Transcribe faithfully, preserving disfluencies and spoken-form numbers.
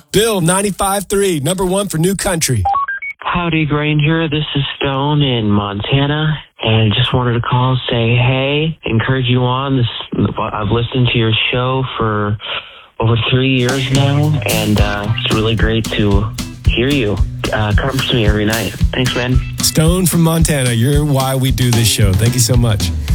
Bill, ninety-five three, number one for New Country. Howdy, Granger. This is Stone in Montana, and just wanted to call, say hey, encourage you on. This I've listened to your show for over three years now, and uh, it's really great to hear you. Uh, comforts me every night. Thanks, man. Stone from Montana, you're why we do this show. Thank you so much.